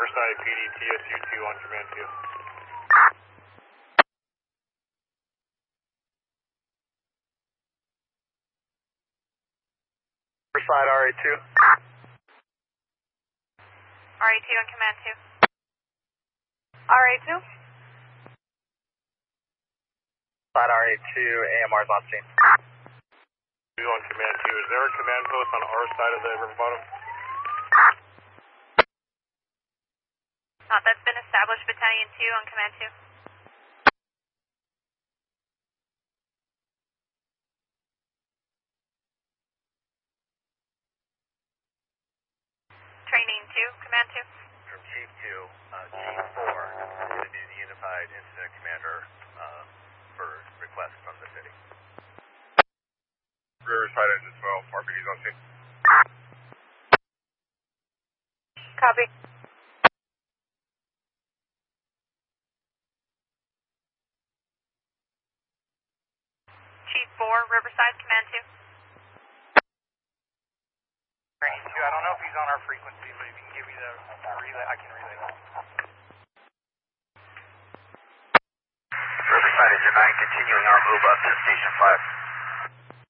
Riverside PD TSU-2 on command 2. Riverside RA2. RA2 on command 2. RA2? Riverside RA2, AMR's on scene. 2 on command 2. Is there a command post on our side of the river bottom? That's been established. Battalion 2 on command 2. Training 2, command 2. From Chief 2, Chief 4 is going to be the Unified Incident Commander for requests from the city. Riverside engine 12, RPD's on scene. Copy. Chief 4, Riverside, command 2. Training 2, I don't know if he's on our frequency, but if you can give me the relay, I can relay. Riverside engine 9, continuing our move up to Station 5.